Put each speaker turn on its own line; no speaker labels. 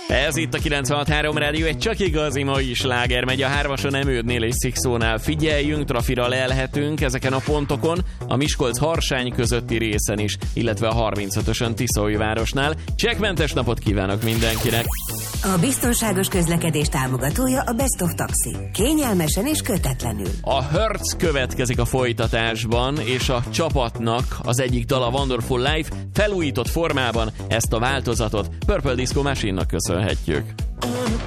Ez itt a 96.3 Rádió, egy csak igazi mai sláger megy a 3-ason, Emődnél és Szikszónál. Figyeljünk, trafira lelhetünk ezeken a pontokon, a Miskolc-Harsány közötti részen is, illetve a 35-ösön Tiszaújvárosnál. Csekkmentes napot kívánok mindenkinek!
A biztonságos közlekedés támogatója a Best of Taxi. Kényelmesen és kötetlenül.
A Hertz következik a folytatásban, és a csapatnak az egyik dala Wonderful Life felújított formában ezt a változatot Purple Disco Machine-nak köszönhetjük.